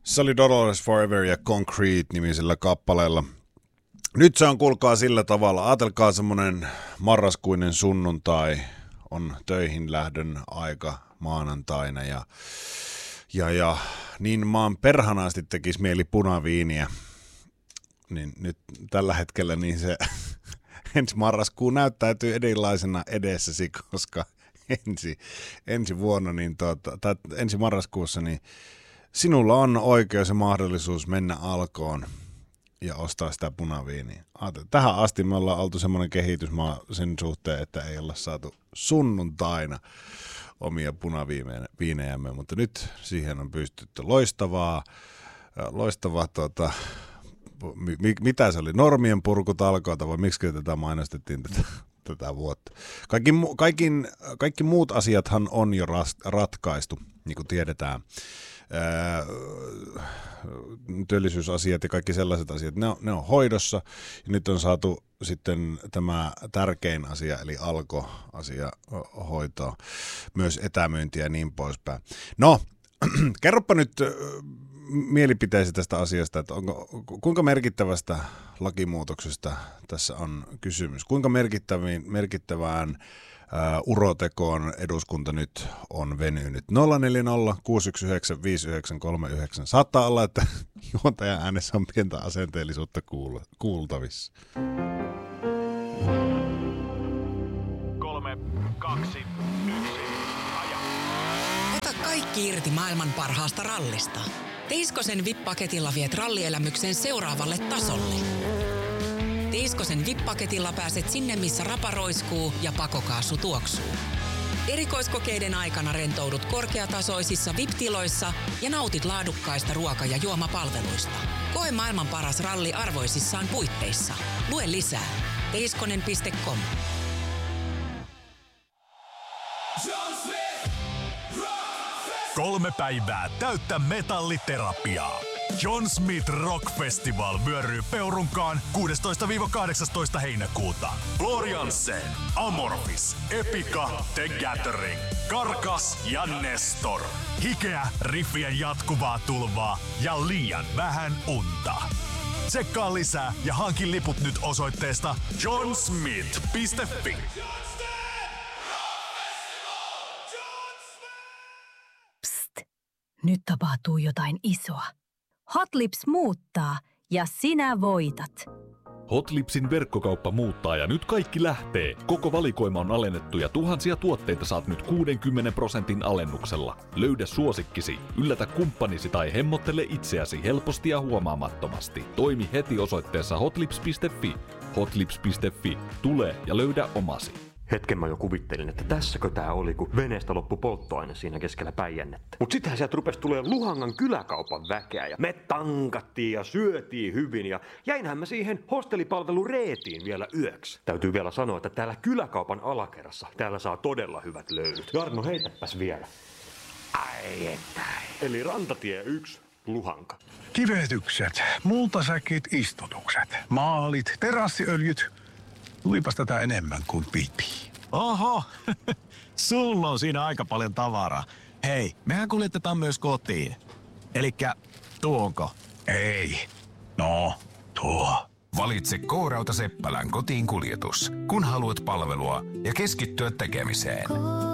Se oli Dolores Forever ja Concrete-nimisellä kappaleella. Nyt se on, kuulkaa, sillä tavalla. Ajatelkaa semmonen marraskuinen sunnuntai, on töihin lähdön aika maanantaina ja niin maan perhanaasti tekisi mieli punaviiniä. Niin nyt tällä hetkellä niin se ensi marraskuu näyttäytyy erilaisena edessäsi, koska ensi vuonna, tai ensi marraskuussa, niin sinulla on oikeus ja mahdollisuus mennä Alkoon ja ostaa sitä punaviiniä. Tähän asti me ollaan oltu semmoinen kehitysmaa sen suhteen, että ei olla saatu sunnuntaina omia punaviinejämme, mutta nyt siihen on pystytty loistavaa mitä se oli, normien purkutalkoita vai miksi tätä mainostettiin tätä vuotta. Kaikki muut asiathan on jo ratkaistu, niin kuin tiedetään. Työllisyysasiat ja kaikki sellaiset asiat, ne on hoidossa. Ja nyt on saatu sitten tämä tärkein asia, eli Alko-asia hoitoa, myös etämyyntiä ja niin poispäin. No, kerropa nyt mielipiteesi tästä asiasta, että kuinka merkittävästä lakimuutoksesta tässä on kysymys? Kuinka merkittävään urotekoon eduskunta nyt on venynyt? 040 619 5939. Saattaa olla, että juontajan äänessä on pientä asenteellisuutta kuultavissa. 3, 2, 1, aja. Ota kaikki irti maailman parhaasta rallista. Tiiskosen VIP-paketilla viet rallielämyksen seuraavalle tasolle. Tiiskosen VIP-paketilla pääset sinne, missä rapa roiskuu ja pakokaasu tuoksuu. Erikoiskokeiden aikana rentoudut korkeatasoisissa VIP-tiloissa ja nautit laadukkaista ruoka- ja juomapalveluista. Koe maailman paras ralli arvoisissaan puitteissa. Lue lisää. Tiiskonen.com. 3 päivää täyttä metalliterapiaa. John Smith Rock Festival vyöryy Peurunkaan 16-18 heinäkuuta. Floriansen, Amorphis, Epica, The Gathering, Karkas ja Nestor. Hikeä, riffien jatkuvaa tulvaa ja liian vähän unta. Tsekkaa lisää ja hankin liput nyt osoitteesta johnsmith.fi. Nyt tapahtuu jotain isoa. Hot Lips muuttaa ja sinä voitat. Hotlipsin verkkokauppa muuttaa ja nyt kaikki lähtee. Koko valikoima on alennettu ja tuhansia tuotteita saat nyt 60% alennuksella. Löydä suosikkisi, yllätä kumppanisi tai hemmottele itseäsi helposti ja huomaamattomasti. Toimi heti osoitteessa hotlips.fi. Hotlips.fi. Tule ja löydä omasi. Hetken mä jo kuvittelin, että tässäkö tää oli, kun veneestä loppui polttoaine siinä keskellä Päijännettä. Mut sittenhän sieltä rupesi tulee Luhangan kyläkaupan väkeä ja me tankattiin ja syötiin hyvin ja jäinhän mä siihen hostelipalvelu Reetiin vielä yöksi. Täytyy vielä sanoa, että täällä kyläkaupan alakerrassa täällä saa todella hyvät löylyt. Jarno, heitäpäs vielä. Ai että. Eli Rantatie 1, Luhanka. Kivetykset, multasäkit, istutukset, maalit, terassiöljyt. Tulipas tätä enemmän kuin piti. Oho, sulla on siinä aika paljon tavaraa. Hei, mehän kuljetetaan myös kotiin. Elikkä, tuonko? Ei. No, tuo. Valitse K-Rauta Seppälän kotiin kuljetus, kun haluat palvelua ja keskittyä tekemiseen.